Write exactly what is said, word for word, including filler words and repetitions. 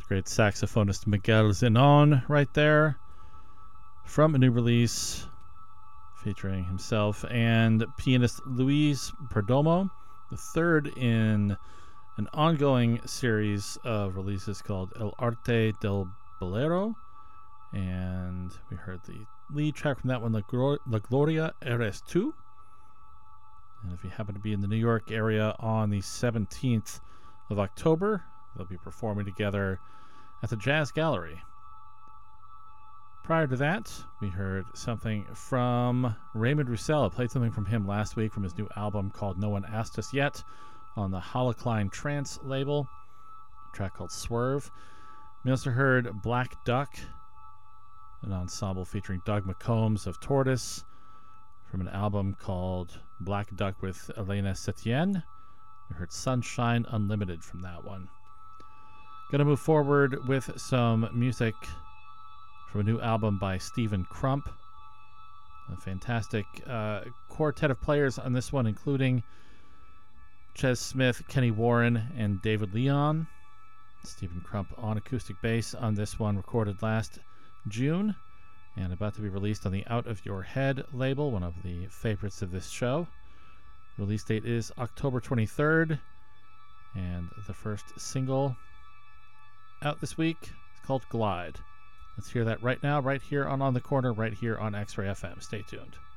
Great saxophonist Miguel Zenon right there from a new release featuring himself and pianist Luis Perdomo, the third in an ongoing series of releases called El Arte del Bolero. And we heard the lead track from that one, La, Glor- La Gloria Eres Tu. And if you happen to be in the New York area on the seventeenth of October, they'll be performing together at the Jazz Gallery. Prior to that, we heard something from Raymond Roussel. I played something from him last week from his new album called No One Asked Us Yet on the Holocline Trance label, a track called Swerve. We also heard Black Duck, an ensemble featuring Doug McCombs of Tortoise, from an album called Black Duck with Elena Setien. We heard Sunshine Unlimited from that one. Gonna move forward with some music from a new album by Stephen Crump. A fantastic uh, quartet of players on this one, including Ches Smith, Kenny Warren, and David Leon. Stephen Crump on acoustic bass on this one, recorded last June and about to be released on the Out of Your Head label, one of the favorites of this show. Release date is October twenty-third, and the first single out this week is called Glide. Let's hear that right now, right here on On the Corner, right here on X-Ray F M. Stay tuned.